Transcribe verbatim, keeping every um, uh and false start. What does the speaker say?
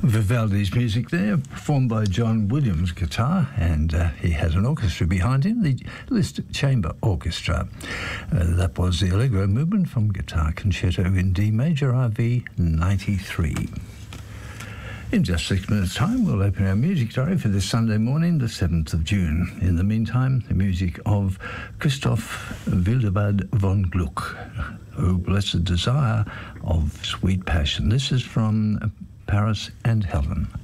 Vivaldi's music there, performed by John Williams guitar, and uh, he had an orchestra behind him, the Liszt Chamber Orchestra. Uh, that was the Allegro movement from Guitar Concerto in D major R V ninety-three. In just six minutes' time, we'll open our music diary for this Sunday morning, the seventh of June. In the meantime, the music of Christoph Wildebad von Gluck, O Blessed Desire of Sweet Passion. This is from Paris and Helen.